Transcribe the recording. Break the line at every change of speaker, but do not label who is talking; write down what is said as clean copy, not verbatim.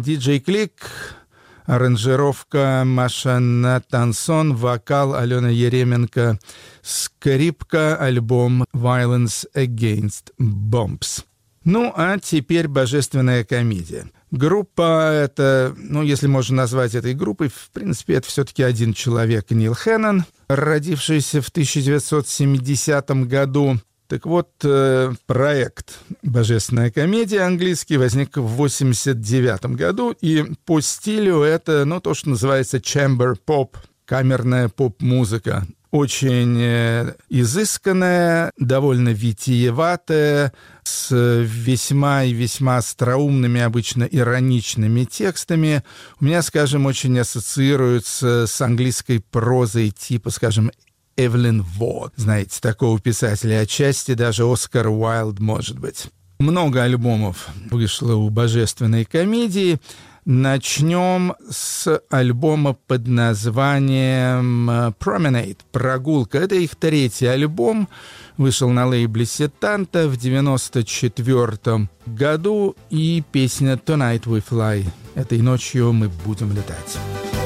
Диджей Клик, аранжировка Маша Тансон, вокал Алена Еременко, скрипка, альбом Violence Against Bombs. Ну, а теперь «Божественная комедия». Группа это, если можно назвать этой группой, в принципе, это все-таки один человек, Нил Хэннон, родившийся в 1970 году. Так вот, проект «Божественная комедия» английский возник в 1989 году, и по стилю это, то, что называется chamber pop, камерная поп-музыка. Очень изысканная, довольно витиеватая, с весьма и весьма остроумными, обычно ироничными текстами. У меня, скажем, очень ассоциируется с английской прозой типа, скажем, Эвелин Вуд. Знаете, такого писателя, отчасти даже Оскар Уайлд, может быть. Много альбомов вышло у «Божественной комедии». Начнем с альбома под названием Promenade, «Прогулка». Это их третий альбом, вышел на лейбле Сетанта в 1994 году, и песня Tonight We Fly. Этой ночью мы будем летать.